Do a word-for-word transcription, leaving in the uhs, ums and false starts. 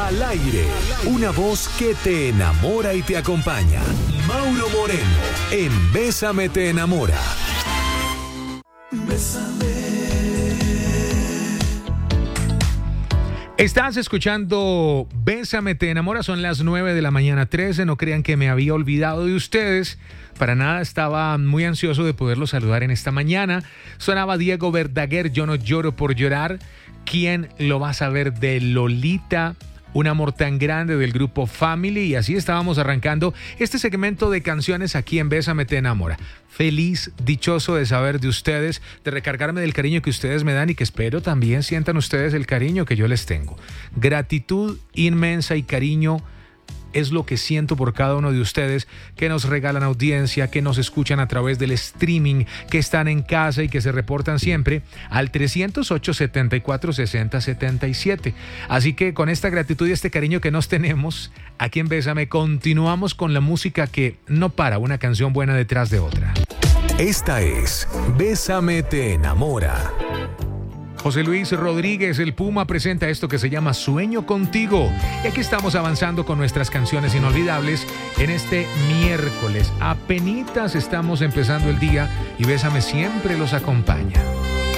Al aire, una voz que te enamora y te acompaña. Mauro Moreno, en Bésame te enamora. Bésame. Estás escuchando Bésame te enamora, son las nueve de la mañana trece, no crean que me había olvidado de ustedes, para nada, estaba muy ansioso de poderlos saludar en esta mañana. Sonaba Diego Verdaguer, Yo no lloro por llorar. ¿Quién lo va a saber? De Lolita, Un amor tan grande, del grupo Family. Y así estábamos arrancando este segmento de canciones aquí en Bésame te enamora. Feliz, dichoso de saber de ustedes, de recargarme del cariño que ustedes me dan y que espero también sientan ustedes el cariño que yo les tengo. Gratitud inmensa y cariño es lo que siento por cada uno de ustedes que nos regalan audiencia, que nos escuchan a través del streaming, que están en casa y que se reportan siempre al trescientos ocho, setenta y cuatro, sesenta, setenta y siete. Así que con esta gratitud y este cariño que nos tenemos, aquí en Bésame continuamos con la música que no para, una canción buena detrás de otra. Esta es Bésame te enamora. José Luis Rodríguez, el Puma, presenta esto que se llama Sueño Contigo. Y aquí estamos avanzando con nuestras canciones inolvidables en este miércoles. Apenitas estamos empezando el día y Bésame siempre los acompaña.